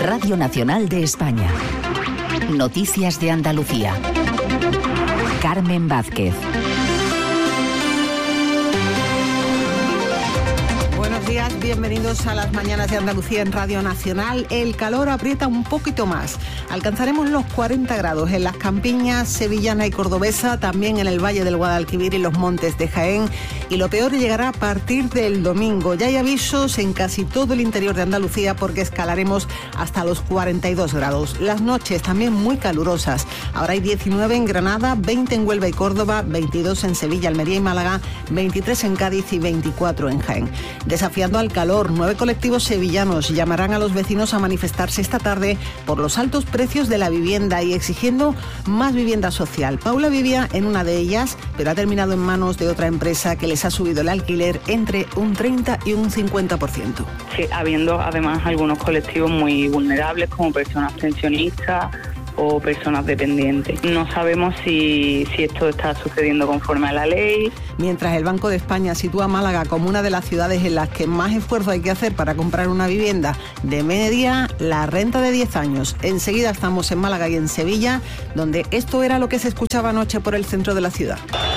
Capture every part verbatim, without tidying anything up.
Radio Nacional de España. Noticias de Andalucía. Carmen Vázquez. Buenos días, bienvenidos a las mañanas de Andalucía en Radio Nacional. El calor aprieta un poquito más. Alcanzaremos los cuarenta grados en las campiñas sevillana y cordobesa, también en el Valle del Guadalquivir y los montes de Jaén. Y lo peor llegará a partir del domingo. Ya hay avisos en casi todo el interior de Andalucía porque escalaremos hasta los cuarenta y dos grados. Las noches también muy calurosas. Ahora hay diecinueve en Granada, veinte en Huelva y Córdoba, veintidós en Sevilla, Almería y Málaga, veintitrés en Cádiz y veinticuatro en Jaén. Desafiando al calor, nueve colectivos sevillanos llamarán a los vecinos a manifestarse esta tarde por los altos precios de la vivienda y exigiendo más vivienda social. Paula vivía en una de ellas, pero ha terminado en manos de otra empresa que les ha subido el alquiler entre un treinta y un cincuenta por ciento. Sí, habiendo además algunos colectivos muy vulnerables como personas pensionistas o personas dependientes. No sabemos si, si esto está sucediendo conforme a la ley. Mientras el Banco de España sitúa a Málaga como una de las ciudades en las que más esfuerzo hay que hacer para comprar una vivienda de media, la renta de diez años. Enseguida estamos en Málaga y en Sevilla, donde esto era lo que se escuchaba anoche por el centro de la ciudad.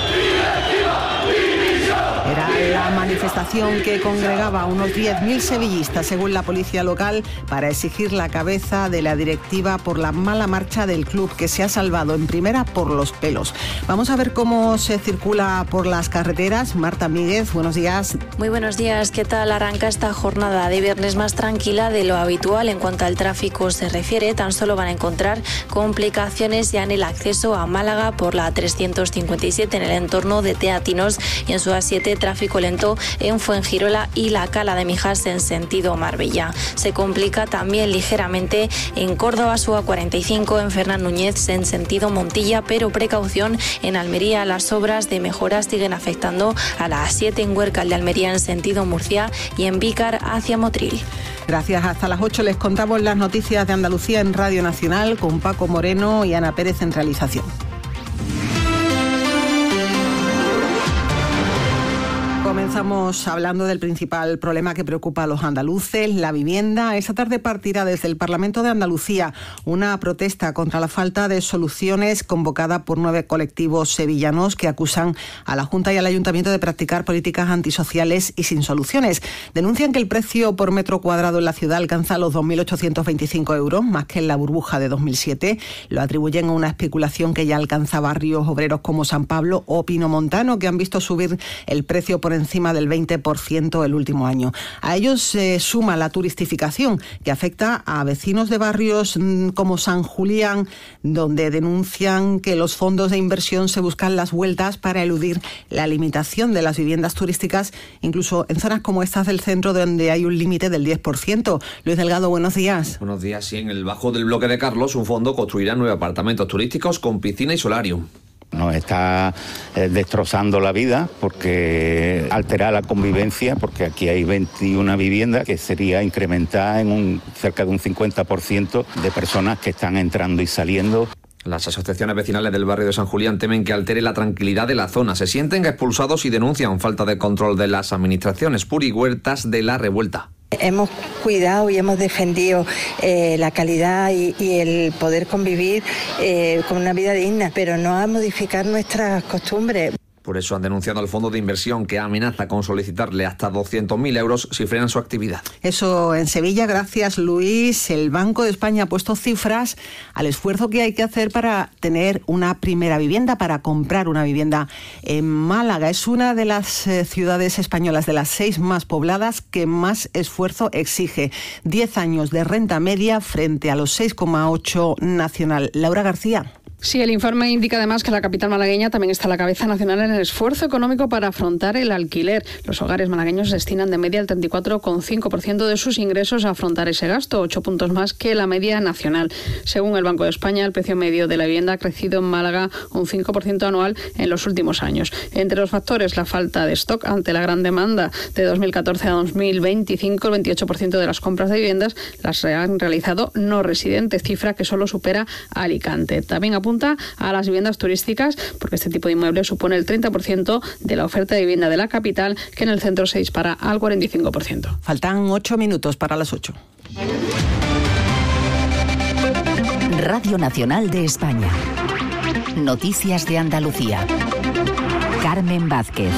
Era la manifestación que congregaba a unos diez mil sevillistas, según la policía local, para exigir la cabeza de la directiva por la mala marcha del club, que se ha salvado en primera por los pelos. Vamos a ver cómo se circula por las carreteras. Marta Míguez, buenos días. Muy buenos días. ¿Qué tal arranca esta jornada de viernes más tranquila de lo habitual en cuanto al tráfico se refiere? Tan solo van a encontrar complicaciones ya en el acceso a Málaga por la trescientos cincuenta y siete en el entorno de Teatinos y en su A siete tráfico lento en Fuengirola y la Cala de Mijas en sentido Marbella. Se complica también ligeramente en Córdoba su A cuarenta y cinco, en Fernán Núñez en sentido Montilla, pero precaución en Almería. Las obras de mejoras siguen afectando a la A siete en Huércal de Almería en sentido Murcia y en Vícar hacia Motril. Gracias. Hasta las ocho les contamos las noticias de Andalucía en Radio Nacional con Paco Moreno y Ana Pérez en realización. Comenzamos hablando del principal problema que preocupa a los andaluces, la vivienda. Esta tarde partirá desde el Parlamento de Andalucía una protesta contra la falta de soluciones convocada por nueve colectivos sevillanos que acusan a la Junta y al Ayuntamiento de practicar políticas antisociales y sin soluciones. Denuncian que el precio por metro cuadrado en la ciudad alcanza los dos mil ochocientos veinticinco euros, más que en la burbuja de dos mil siete. Lo atribuyen a una especulación que ya alcanza barrios obreros como San Pablo o Pinomontano, que han visto subir el precio por encima del veinte por ciento el último año. A ellos se suma la turistificación, que afecta a vecinos de barrios como San Julián, donde denuncian que los fondos de inversión se buscan las vueltas para eludir la limitación de las viviendas turísticas, incluso en zonas como estas del centro, donde hay un límite del diez por ciento. Luis Delgado, buenos días. Buenos días. Sí, en el bajo del bloque de Carlos, un fondo construirá nueve apartamentos turísticos con piscina y solarium. Nos está eh, destrozando la vida porque altera la convivencia, porque aquí hay veintiuna viviendas que sería incrementar en un cerca de un cincuenta por ciento de personas que están entrando y saliendo. Las asociaciones vecinales del barrio de San Julián temen que altere la tranquilidad de la zona. Se sienten expulsados y denuncian falta de control de las administraciones. Puri Huertas, de La Revuelta. Hemos cuidado y hemos defendido eh, la calidad y, y el poder convivir eh, con una vida digna, pero no a modificar nuestras costumbres. Por eso han denunciado al fondo de inversión, que amenaza con solicitarle hasta doscientos mil euros si frenan su actividad. Eso en Sevilla. Gracias, Luis. El Banco de España ha puesto cifras al esfuerzo que hay que hacer para tener una primera vivienda, para comprar una vivienda en Málaga. Es una de las eh, ciudades españolas, de las seis más pobladas, que más esfuerzo exige. Diez años de renta media frente a los seis coma ocho nacional. Laura García. Sí, el informe indica además que la capital malagueña también está a la cabeza nacional en el esfuerzo económico para afrontar el alquiler. Los hogares malagueños destinan de media el treinta y cuatro coma cinco por ciento de sus ingresos a afrontar ese gasto, ocho puntos más que la media nacional. Según el Banco de España, el precio medio de la vivienda ha crecido en Málaga un cinco por ciento anual en los últimos años. Entre los factores, la falta de stock ante la gran demanda. De dos mil catorce a dos mil veinticinco, el veintiocho por ciento de las compras de viviendas las han realizado no residentes, cifra que solo supera a Alicante. También apunta a las viviendas turísticas, porque este tipo de inmueble supone el treinta por ciento de la oferta de vivienda de la capital, que en el centro se dispara al cuarenta y cinco por ciento. Faltan ocho minutos para las ocho. Radio Nacional de España. Noticias de Andalucía. Carmen Vázquez.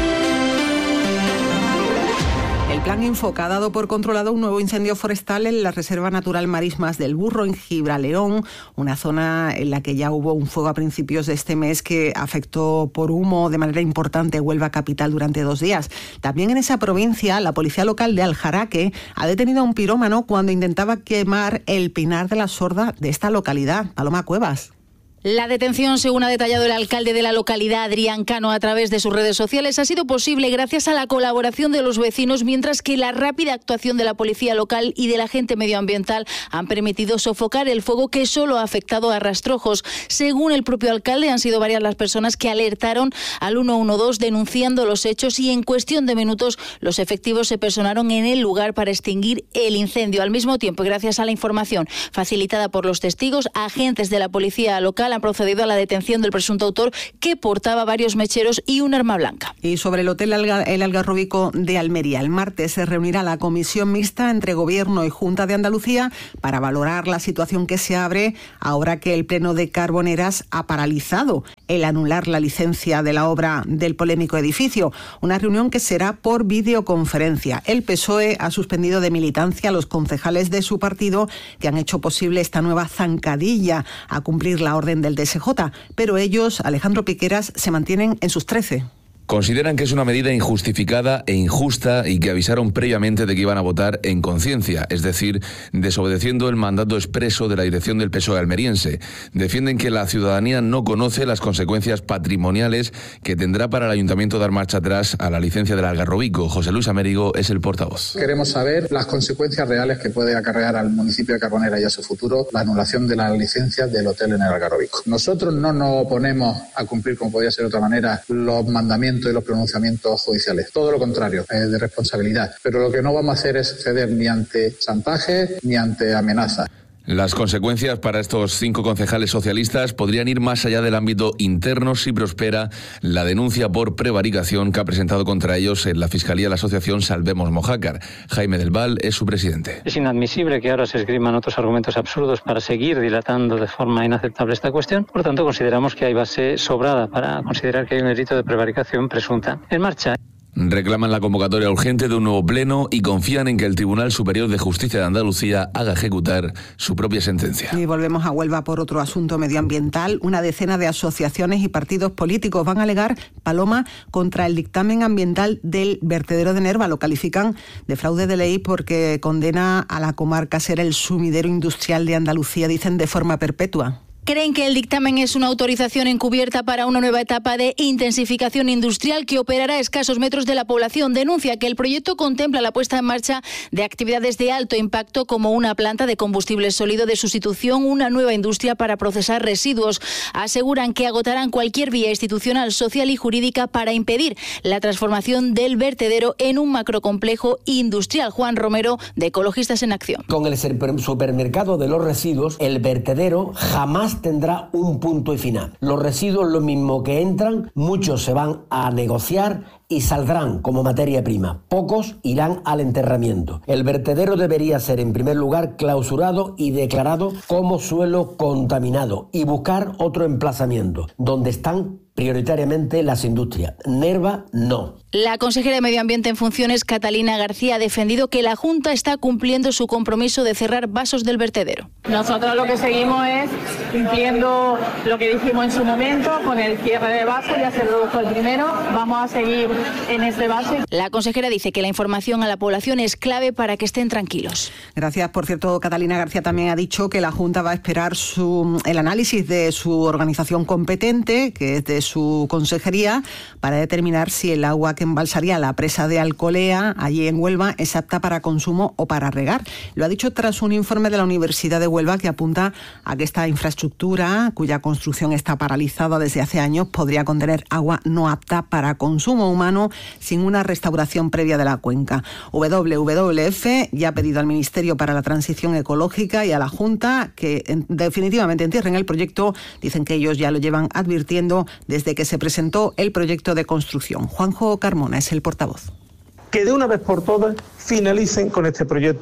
El Plan Infoca ha dado por controlado un nuevo incendio forestal en la Reserva Natural Marismas del Burro, en Gibraleón, una zona en la que ya hubo un fuego a principios de este mes que afectó por humo de manera importante Huelva capital durante dos días. También en esa provincia, la policía local de Aljaraque ha detenido a un pirómano cuando intentaba quemar el pinar de la sorda de esta localidad. Paloma Cuevas. La detención, según ha detallado el alcalde de la localidad, Adrián Cano, a través de sus redes sociales, ha sido posible gracias a la colaboración de los vecinos, mientras que la rápida actuación de la policía local y del agente medioambiental han permitido sofocar el fuego que solo ha afectado a rastrojos. Según el propio alcalde, han sido varias las personas que alertaron al uno uno dos denunciando los hechos y en cuestión de minutos los efectivos se personaron en el lugar para extinguir el incendio. Al mismo tiempo, y gracias a la información facilitada por los testigos, agentes de la policía local han procedido a la detención del presunto autor, que portaba varios mecheros y un arma blanca. Y sobre el Hotel Alga, el Algarrobico de Almería, el martes se reunirá la comisión mixta entre Gobierno y Junta de Andalucía para valorar la situación que se abre ahora que el Pleno de Carboneras ha paralizado el anular la licencia de la obra del polémico edificio. Una reunión que será por videoconferencia. El P S O E ha suspendido de militancia a los concejales de su partido que han hecho posible esta nueva zancadilla a cumplir la orden del D S J, pero ellos, Alejandro Piqueras, se mantienen en sus trece. Consideran que es una medida injustificada e injusta y que avisaron previamente de que iban a votar en conciencia, es decir, desobedeciendo el mandato expreso de la dirección del P S O E almeriense. Defienden que la ciudadanía no conoce las consecuencias patrimoniales que tendrá para el ayuntamiento dar marcha atrás a la licencia del Algarrobico. José Luis Amérigo es el portavoz. Queremos saber las consecuencias reales que puede acarrear al municipio de Carbonera y a su futuro la anulación de las licencias del hotel en el Algarrobico. Nosotros no nos oponemos a cumplir, como podría ser de otra manera, los mandamientos y los pronunciamientos judiciales. Todo lo contrario, es de responsabilidad. Pero lo que no vamos a hacer es ceder ni ante chantaje ni ante amenazas. Las consecuencias para estos cinco concejales socialistas podrían ir más allá del ámbito interno si prospera la denuncia por prevaricación que ha presentado contra ellos en la Fiscalía de la Asociación Salvemos Mojácar. Jaime del Val es su presidente. Es inadmisible que ahora se esgriman otros argumentos absurdos para seguir dilatando de forma inaceptable esta cuestión. Por tanto, consideramos que hay base sobrada para considerar que hay un delito de prevaricación presunta en marcha. Reclaman la convocatoria urgente de un nuevo pleno y confían en que el Tribunal Superior de Justicia de Andalucía haga ejecutar su propia sentencia. Y volvemos a Huelva por otro asunto medioambiental. Una decena de asociaciones y partidos políticos van a alegar, Paloma, contra el dictamen ambiental del vertedero de Nerva. Lo califican de fraude de ley porque condena a la comarca a ser el sumidero industrial de Andalucía, dicen, de forma perpetua. Creen que el dictamen es una autorización encubierta para una nueva etapa de intensificación industrial que operará a escasos metros de la población. Denuncia que el proyecto contempla la puesta en marcha de actividades de alto impacto como una planta de combustible sólido de sustitución, una nueva industria para procesar residuos. Aseguran que agotarán cualquier vía institucional, social y jurídica para impedir la transformación del vertedero en un macrocomplejo industrial. Juan Romero, de Ecologistas en Acción. Con el supermercado de los residuos, el vertedero jamás tendrá un punto y final. Los residuos, lo mismo que entran, muchos se van a negociar y saldrán como materia prima. Pocos irán al enterramiento. El vertedero debería ser, en primer lugar, clausurado y declarado como suelo contaminado y buscar otro emplazamiento donde están prioritariamente las industrias. Nerva, no. La consejera de Medio Ambiente en funciones, Catalina García, ha defendido que la Junta está cumpliendo su compromiso de cerrar vasos del vertedero. Nosotros lo que seguimos es cumpliendo lo que dijimos en su momento con el cierre de vasos. Ya se redujo el primero. Vamos a seguir en este vaso. La consejera dice que la información a la población es clave para que estén tranquilos. Gracias. Por cierto, Catalina García también ha dicho que la Junta va a esperar su, el análisis de su organización competente, que es de su consejería, para determinar si el agua que embalsaría la presa de Alcolea, allí en Huelva, es apta para consumo o para regar. Lo ha dicho tras un informe de la Universidad de Huelva que apunta a que esta infraestructura, cuya construcción está paralizada desde hace años, podría contener agua no apta para consumo humano sin una restauración previa de la cuenca. W W F ya ha pedido al Ministerio para la Transición Ecológica y a la Junta que en, definitivamente entierren el proyecto. Dicen que ellos ya lo llevan advirtiendo desde que se presentó el proyecto de construcción. Juanjo Carmona es el portavoz. Que de una vez por todas finalicen con este proyecto,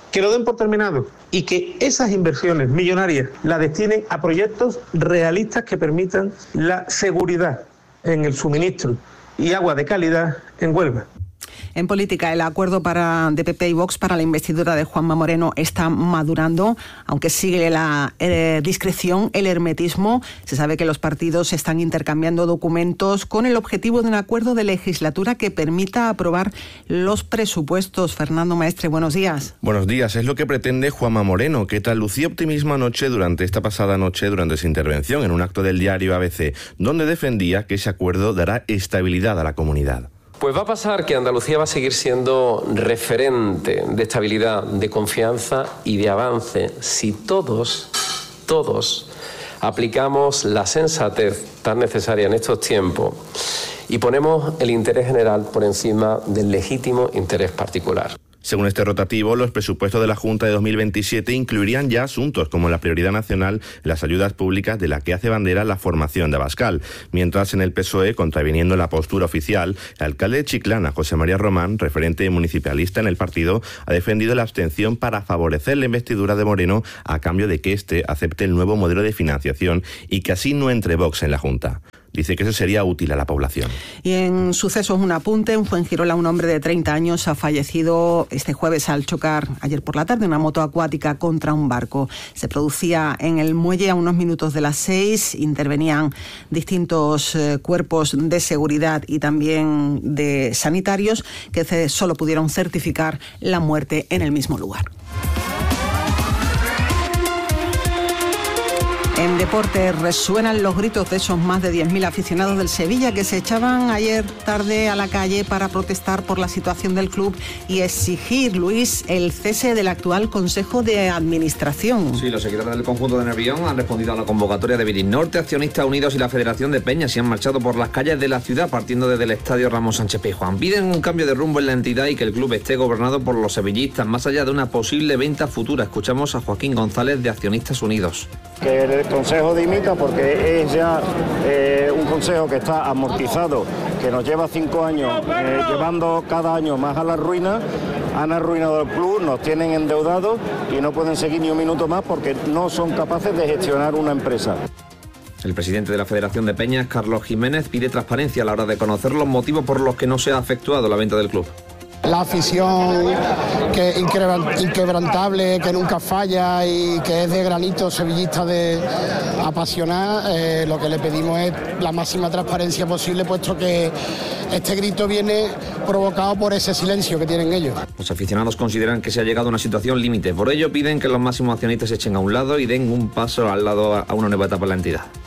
que lo den por terminado y que esas inversiones millonarias las destinen a proyectos realistas que permitan la seguridad en el suministro y agua de calidad en Huelva. En política, el acuerdo para, de P P y Vox para la investidura de Juanma Moreno está madurando, aunque sigue la eh, discreción, el hermetismo. Se sabe que los partidos están intercambiando documentos con el objetivo de un acuerdo de legislatura que permita aprobar los presupuestos. Fernando Maestre, buenos días. Buenos días. Es lo que pretende Juanma Moreno, que tal lucía optimismo anoche durante esta pasada noche, durante su intervención en un acto del diario A B C, donde defendía que ese acuerdo dará estabilidad a la comunidad. Pues va a pasar que Andalucía va a seguir siendo referente de estabilidad, de confianza y de avance si todos, todos aplicamos la sensatez tan necesaria en estos tiempos y ponemos el interés general por encima del legítimo interés particular. Según este rotativo, los presupuestos de la Junta de dos mil veintisiete incluirían ya asuntos como la prioridad nacional, las ayudas públicas de la que hace bandera la formación de Abascal. Mientras en el P S O E, contraviniendo la postura oficial, el alcalde de Chiclana, José María Román, referente municipalista en el partido, ha defendido la abstención para favorecer la investidura de Moreno a cambio de que éste acepte el nuevo modelo de financiación y que así no entre Vox en la Junta. Dice que eso sería útil a la población. Y en sucesos, un apunte. En Fuengirola, un hombre de treinta años ha fallecido este jueves al chocar ayer por la tarde una moto acuática contra un barco. Se producía en el muelle a unos minutos de las seis. Intervenían distintos eh, cuerpos de seguridad y también de sanitarios que solo pudieron certificar la muerte en el mismo lugar. En deporte resuenan los gritos de esos más de diez mil aficionados del Sevilla que se echaban ayer tarde a la calle para protestar por la situación del club y exigir, Luis, el cese del actual Consejo de Administración. Sí, los seguidores del conjunto de Nervión han respondido a la convocatoria de Virisnorte, Accionistas Unidos y la Federación de Peñas y han marchado por las calles de la ciudad partiendo desde el estadio Ramón Sánchez Pizjuán. Piden un cambio de rumbo en la entidad y que el club esté gobernado por los sevillistas, más allá de una posible venta futura. Escuchamos a Joaquín González de Accionistas Unidos. Que el Consejo dimita porque es ya eh, un Consejo que está amortizado, que nos lleva cinco años eh, llevando cada año más a la ruina. Han arruinado el club, nos tienen endeudados y no pueden seguir ni un minuto más porque no son capaces de gestionar una empresa. El presidente de la Federación de Peñas, Carlos Jiménez, pide transparencia a la hora de conocer los motivos por los que no se ha efectuado la venta del club. La afición que es inquebrantable, que nunca falla y que es de granito sevillista de apasionar, eh, lo que le pedimos es la máxima transparencia posible, puesto que este grito viene provocado por ese silencio que tienen ellos. Los aficionados consideran que se ha llegado a una situación límite, por ello piden que los máximos accionistas se echen a un lado y den un paso al lado a una nueva etapa en la entidad.